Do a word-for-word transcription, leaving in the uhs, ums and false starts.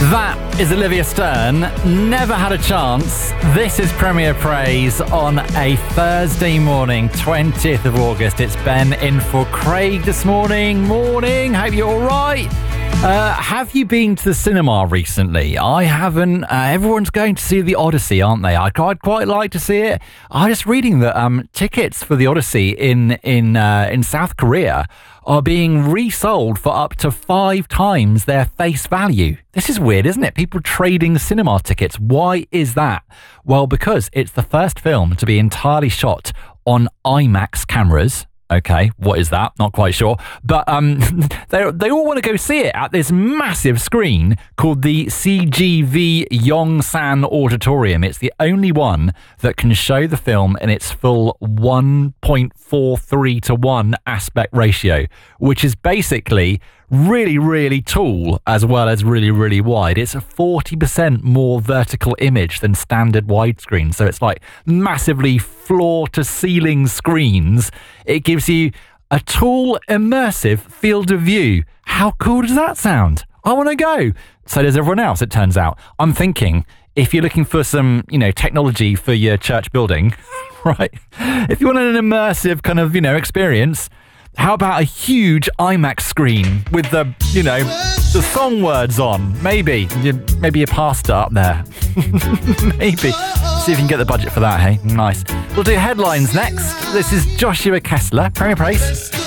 That is Olivia Stern. Never had a chance. This is Premier Praise on a Thursday morning, twentieth of August. It's Ben in for Craig this morning. Morning. Hope you're all right. Uh, have you been to the cinema recently? I haven't. Uh, everyone's going to see The Odyssey, aren't they? I'd, I'd quite like to see it. I was reading that um, tickets for The Odyssey in in uh, in South Korea are being resold for up to five times their face value. This is weird, isn't it? People trading cinema tickets. Why is that? Well, because it's the first film to be entirely shot on IMAX cameras. Okay, what is that? Not quite sure. But um, they they all want to go see it at this massive screen called the C G V Yongsan Auditorium. It's the only one that can show the film in its full one point four three to one aspect ratio, which is basically really, really tall as well as really, really wide. It's a forty percent more vertical image than standard widescreen. So it's like massively floor-to-ceiling screens. It gives you a tall, immersive field of view. How cool does that sound? I want to go. So does everyone else, it turns out. I'm thinking, if you're looking for some, you know, technology for your church building, right? If you want an immersive kind of, you know, experience, how about a huge IMAX screen with the, you know, the song words on? Maybe. Maybe a pastor up there. Maybe. See if you can get the budget for that, hey? Nice. We'll do headlines next. This is Joshua Kessler, Premier Praise.